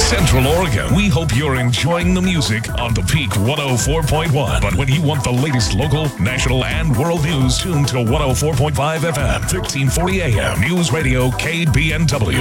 Central Oregon. We hope you're enjoying the music on the Peak 104.1. But when you want the latest local, national, and world news, tune to 104.5 FM, 1340 AM. News Radio KBNW.